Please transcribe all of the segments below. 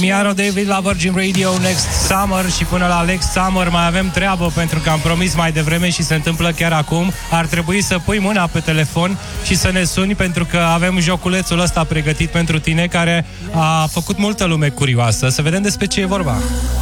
Emiano David la Virgin Radio Next Summer și până la Next Summer mai avem treabă pentru că am promis mai devreme și se întâmplă chiar acum. Ar trebui să pui mâna pe telefon și să ne suni pentru că avem joculețul ăsta pregătit pentru tine care a făcut multă lume curioasă. Să vedem despre ce e vorba.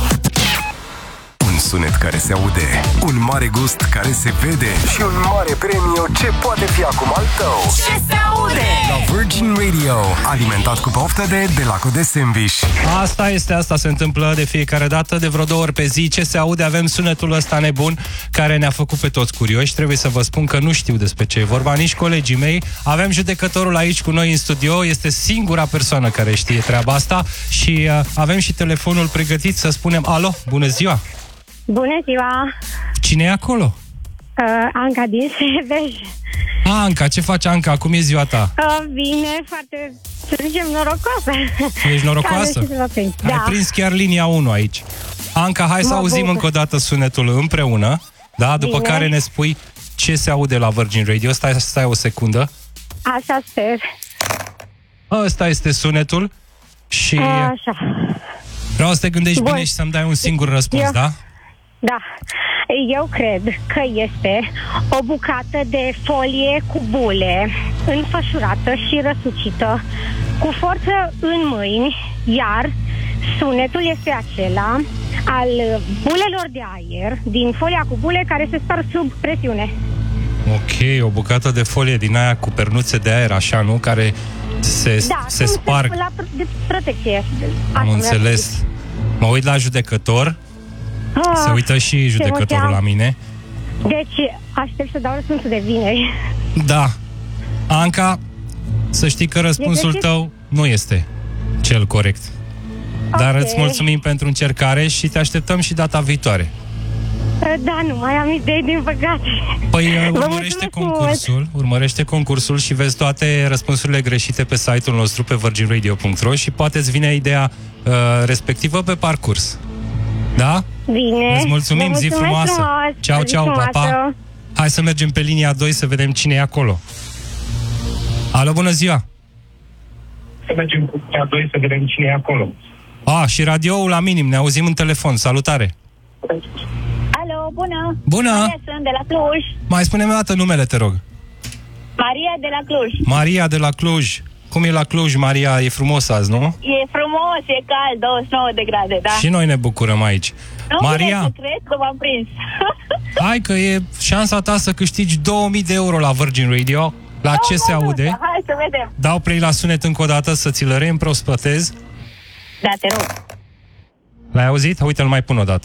Un sunet care se aude, un mare gust care se vede și un mare premiu ce poate fi acum al tău. Ce se aude? La Virgin Radio, alimentat cu poftă de Delaco de sandwich. Asta se întâmplă de fiecare dată, de vreo 2 ori pe zi. Ce se aude? Avem sunetul ăsta nebun care ne-a făcut pe toți curioși. Trebuie să vă spun că nu știu despre ce e vorba, nici colegii mei. Avem judecătorul aici cu noi în studio, este singura persoană care știe treaba asta și avem și telefonul pregătit să spunem alo, bună ziua! Bună ziua! Cine e acolo? Anca din Sebeș. Anca, ce faci, Anca? Cum e ziua ta? Bine, foarte, să zicem, norocoasă. Ești norocoasă? Da. Ai prins chiar linia 1 aici. Anca, hai să auzim încă o dată sunetul împreună, da? După Bine. care ne spui ce se aude la Virgin Radio. Stai o secundă. Așa sper. Ăsta este sunetul și Așa. vreau să te gândești Bun. bine și să-mi dai un singur răspuns, da? Da. Eu cred că este o bucată de folie cu bule înfășurată și răsucită cu forță în mâini, iar sunetul este acela al bulelor de aer din folia cu bule care se sparg sub presiune. Ok, o bucată de folie din aia cu pernuțe de aer, așa, nu? Care se sparg. De protecție. Am înțeles. Mă uit la judecător. Se uită și judecătorul la mine. Deci, aștept să dau răspunsul de vineri. Da. Anca, să știi că răspunsul tău nu este cel corect. Dar îți mulțumim pentru încercare și te așteptăm și data viitoare. Da, nu mai am idei, din păcate. Păi urmărește concursul și vezi toate răspunsurile greșite pe site-ul nostru pe virginradio.ro și poate îți vine ideea respectivă pe parcurs. Da? Bine. Îți mulțumim, zi frumoasă. Frumos. Ceau, ceau, pa, pa. Hai să mergem pe linia 2 să vedem cine e acolo. Alo, bună ziua. Să mergem pe linia 2 să vedem cine e acolo. Și radioul la minim, ne auzim în telefon. Salutare. Alo, bună. Bună. Maria, sunt de la Cluj. Mai spune-mi o dată numele, te rog. Maria de la Cluj. Maria de la Cluj. Cum e la Cluj, Maria? E frumos azi, nu? E frumos, e cald, 29 de grade, da? Și noi ne bucurăm aici. Nu Maria, să cred că m-am prins. hai că e șansa ta să câștigi 2000 de euro la Virgin Radio. La ce se aude? Hai să vedem. Dau play la sunet încă o dată să ți-l reîmprospătez. Da, te rog. L-ai auzit? Uite, îl mai pun o dată.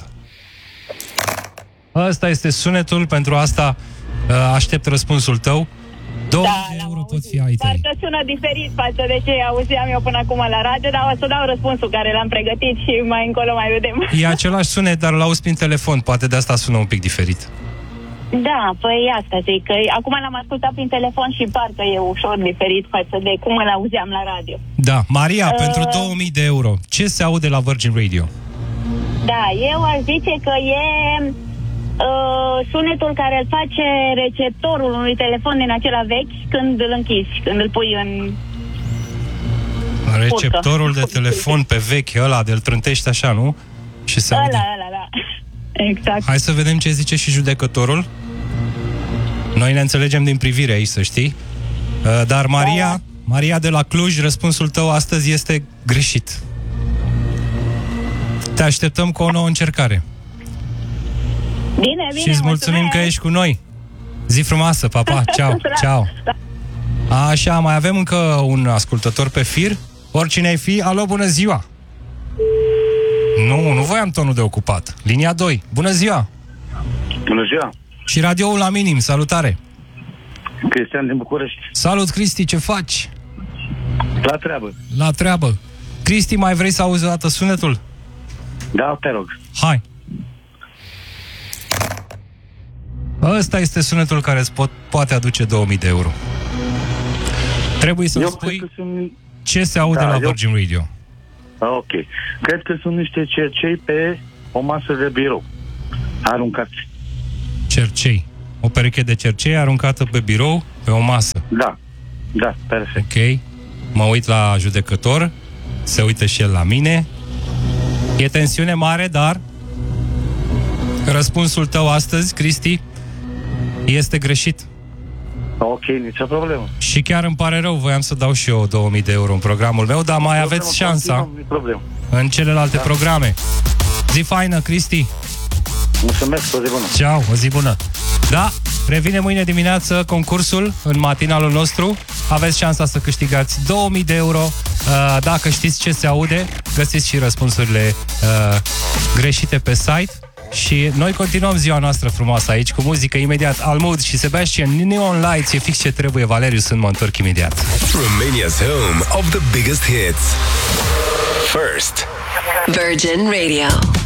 Ăsta este sunetul, pentru asta aștept răspunsul tău. 2000 de euro pot fi ai tăi. Parcă sună diferit față de ce auzeam eu până acum la radio, dar o să dau răspunsul care l-am pregătit și mai încolo mai vedem. E același sunet, dar l-auzi prin telefon. Poate de asta sună un pic diferit. Da, păi asta zic, că acum l-am ascultat prin telefon și parcă e ușor diferit față de cum îl auzeam la radio. Da, Maria, pentru 2000 de euro, ce se aude la Virgin Radio? Da, eu aș zice că e sunetul care îl face receptorul unui telefon din acela vechi când îl închizi, când îl pui în receptorul de telefon pe vechi, ăla de-l trântești așa, nu? Și se aude. Ăla, da. Exact. Hai să vedem ce zice și judecătorul. Noi ne înțelegem din privire aici, să știi. Dar Maria de la Cluj, răspunsul tău astăzi este greșit. Te așteptăm cu o nouă încercare. Bine, și îți mulțumim că ești cu noi. Zi frumoasă, papa, ceau, ceau. Așa, mai avem încă un ascultător pe fir. Oricine ai fi, alo, bună ziua. Nu voiam tonul de ocupat. Linia 2, bună ziua. Bună ziua. Și radioul la minim, salutare. Cristian din București. Salut, Cristi, ce faci? La treabă. La treabă. Cristi, mai vrei să auzi o dată sunetul? Da, te rog. Hai. Ăsta este sunetul care îți poate aduce 2000 de euro. Trebuie să-mi spui ce se aude la Virgin Radio. Ok. Cred că sunt niște cercei pe o masă de birou. Aruncați. Cercei. O pereche de cercei aruncată pe birou, pe o masă. Da, perfect. Ok. Mă uit la judecător, se uită și el la mine. E tensiune mare, dar răspunsul tău astăzi, Cristi, este greșit. Ok, nicio problemă. Și chiar îmi pare rău, voiam să dau și eu 2000 de euro în programul meu, dar mai aveți șansa în celelalte programe. Zi faină, Cristi. Mulțumesc, o zi bună. Ceau, o zi bună. Da, revine mâine dimineață concursul în matinalul nostru. Aveți șansa să câștigați 2000 de euro. Dacă știți ce se aude, găsiți și răspunsurile greșite pe site. Și noi continuăm ziua noastră frumoasă aici cu muzică imediat. Almud și Sebastian, Neon Lights, e fix ce trebuie. Valeriu, sunt, mă întorc imediat. Romania's home of the biggest hits. First Virgin Radio.